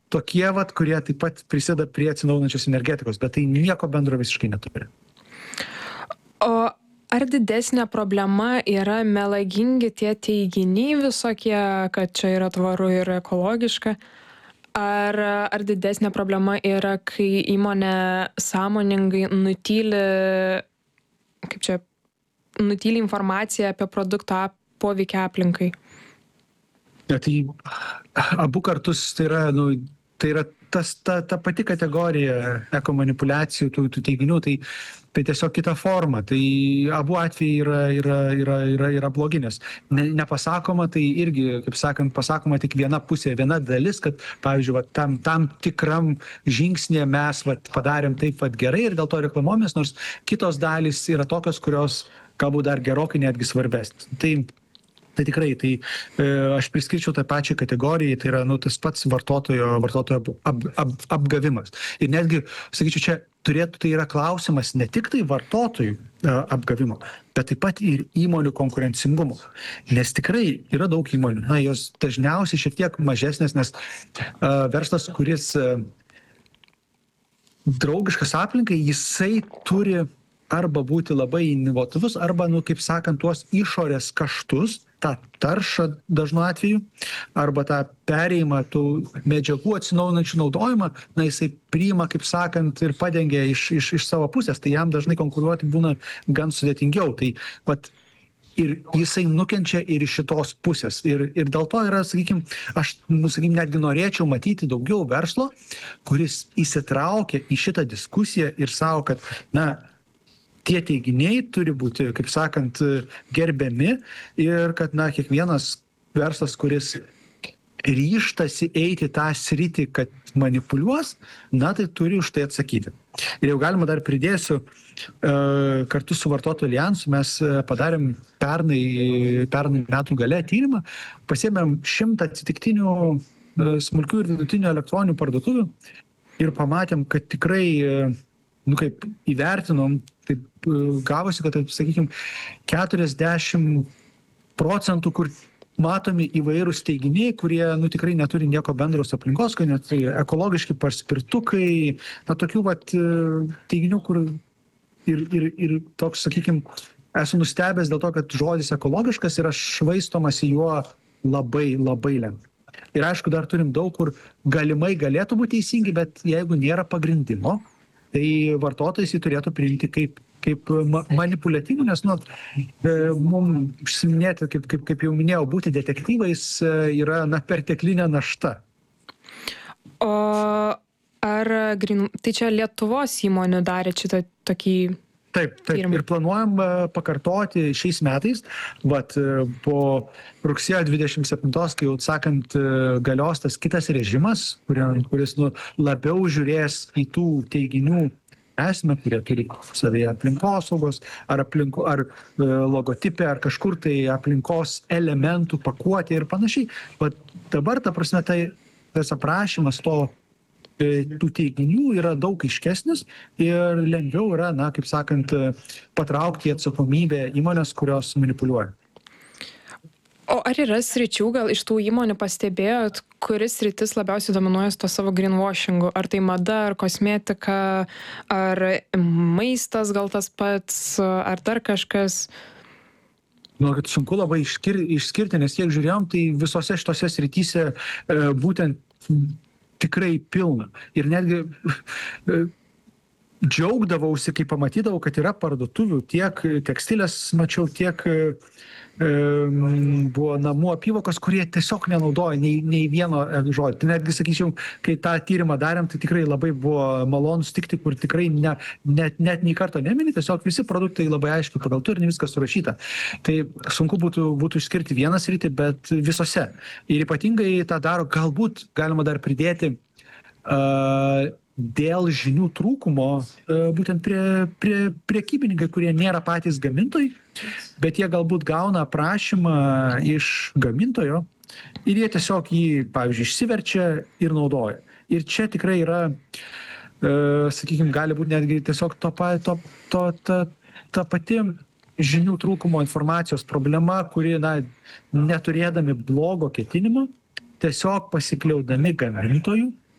tokie, kurie taip pat prisideda prie atsinaujinančios energetikos, bet tai nieko bendro visiškai neturi. O ar didesnė problema yra melagingi tie teiginiai visokie, kad čia yra tvaru ir ekologiška? Ar didesnė problema yra, kai įmonė sąmoningai nutyli informaciją apie produkto poveikį aplinkai? Tai abu kartus tai yra ta pati kategorija ekomanipuliacijų, tų teiginių, tai tiesiog kita forma. Tai abu atvejai yra blogi, nes nepasakoma, tai irgi, kaip sakant, pasakoma tik viena pusė, viena dalis, kad, pavyzdžiui, tam tikram žingsnė mes padarėm taip gerai ir dėl to reklamuomės, nors kitos dalys yra tokios, kurios galbūt dar gerokai netgi svarbesnės. Tai tikrai, aš priskirčiau tą pačią kategoriją, tai yra tas pats vartotojo apgavimas. Ir netgi, sakyčiau, čia tai yra klausimas ne tik tai vartotojų apgavimo, bet taip pat ir įmonių konkurencingumo. Nes tikrai yra daug įmonių, jos dažniausiai šiek tiek mažesnės, nes verslas, kuris draugiškas aplinkai, jisai turi arba būti labai inovatyvus, arba, kaip sakant, tuos išorės kaštus, tą taršą dažnu atveju, arba tą perėjimą tų medžiagų atsinaujinančių naudojimą, jisai priima, kaip sakant, ir padengia iš savo pusės, tai jam dažnai konkuruoti būna gan sudėtingiau. Tai ir jisai nukenčia ir iš šitos pusės. Ir dėl to yra, aš netgi norėčiau matyti daugiau verslo, kuris įsitraukia į šitą diskusiją ir savo, kad, tie teiginiai turi būti, kaip sakant, gerbiami ir kad, kiekvienas verslas, kuris ryžtasi eiti tą sritį, kad manipuliuos, tai turi už tai atsakyti. Ir jau galima dar pridėsiu, kartu su Vartotojų alijansu mes padarėm pernai metų gale tyrimą, pasiėmėm 100 atsitiktinių smulkių ir vidutinių elektroninių parduotuvių ir pamatėm, kad tikrai kaip įvertinom, taip gavosi, kad, sakykime, 40%, kur matomi įvairūs teiginiai, kurie tikrai neturi nieko bendro su aplinkos, kai net ekologiški paspirtukai, tokių teiginių, kur ir toks, sakykime, esu nustebęs dėl to, kad žodis ekologiškas yra švaistomas į juo labai, labai lengvai. Ir aišku, dar turim daug, kur galimai galėtų būti teisingi, bet jeigu nėra pagrindimo, tai vartotojas jį turėtų priimti kaip manipuliatyvų, nes mums užsiminėti, kaip jau minėjau, būti detektyvais yra perteklinė našta. O tai čia Lietuvos įmonių darė šitą tokį... Taip, ir planuojam pakartoti šiais metais, po rugsėjo 27, kai jau sakant, galios tas kitas režimas, kuris labiau žiūrės į tų teiginių esmę, kurie turi savyje aplinkosaugos, ar logotipė, ar kažkur tai aplinkos elementų pakuotė ir panašiai. Dabar, ta prasme, tas aprašymas tų teiginių yra daug aiškesnis ir lengviau yra, kaip sakant, patraukti į atsakomybę įmonės, kurios manipuliuoja. O ar yra sričių, gal iš tų įmonių pastebėjot, kuris sritis labiausiai dominuoja to savo greenwashingu? Ar tai mada, ar kosmetika, ar maistas gal tas pats, ar dar kažkas? Sunku labai išskirti, nes kiek žiūrėjom, tai visose šitose srityse būtent tikrai pilna. Ir netgi džiaugdavausi, kai pamatydavau, kad yra parduotuvių, tiek tekstilės mačiau, tiek buvo namų apyvokos, kurie tiesiog nenaudoja nei vieno žodžio. Tai netgi, sakyčiau, kai tą tyrimą darėm, tai tikrai labai buvo malonu sutikti, kur tikrai net nei karto nemini, tiesiog visi produktai labai aiškiai pagal turinį viskas surašyta. Tai sunku būtų išskirti vieną sritį, bet visose. Ir ypatingai tą daro, galbūt galima dar pridėti dėl žinių trūkumo būtent prekybininkai, kurie nėra patys gamintojai, bet jie galbūt gauna aprašymą iš gamintojo ir jie tiesiog jį, pavyzdžiui, išsiverčia ir naudoja. Ir čia tikrai yra, sakykime, gali būti netgi tiesiog ta pati žinių trūkumo informacijos problema, kuri, neturėdami blogo ketinimo, tiesiog pasikliaudami gamintojų,